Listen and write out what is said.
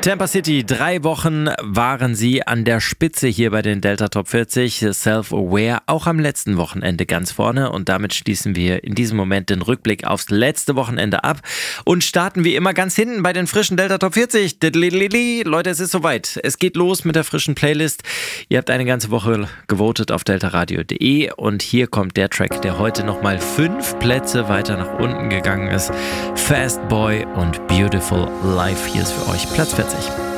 Tampa City, 3 Wochen waren sie an der Spitze hier bei den Delta Top 40, Self-Aware, auch am letzten Wochenende ganz vorne, und damit schließen wir in diesem Moment den Rückblick aufs letzte Wochenende ab und starten wie immer ganz hinten bei den frischen Delta Top 40. Leute, es ist soweit. Es geht los mit der frischen Playlist. Ihr habt eine ganze Woche gewotet auf deltaradio.de und hier kommt der Track, der heute nochmal 5 Plätze weiter nach unten gegangen ist. Fast Boy und Beautiful Life. Hier ist für euch Platz 40.